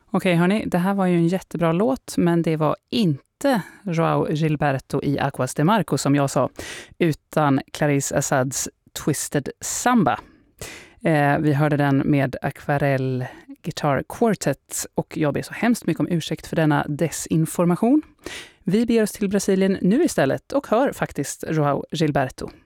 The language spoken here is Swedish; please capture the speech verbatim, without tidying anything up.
Okej hörni, det här var ju en jättebra låt, men det var inte João Gilberto i Aguas de Marco som jag sa, utan Clarice Assads Twisted Samba. Eh, vi hörde den med Aquarell Guitar Quartet och jag ber så hemskt mycket om ursäkt för denna desinformation. Vi ber oss till Brasilien nu istället och hör faktiskt João Gilberto.